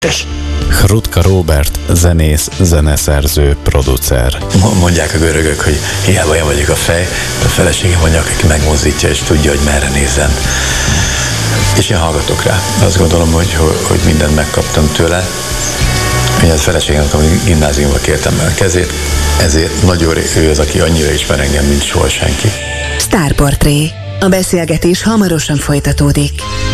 Hrutka Róbert, zenész, zeneszerző, producer. Mondják a görögök, hogy hiába én vagyok a fej, a feleségem mondja, aki megmozdítja és tudja, hogy merre nézzen. És én hallgatok rá. Azt gondolom, hogy mindent megkaptam tőle. Én a feleségemnek, amikor gimnáziumba kértem el a kezét, ezért nagyon ő az, aki annyira ismer engem, mint soha senki. Sztárportré. A beszélgetés hamarosan folytatódik.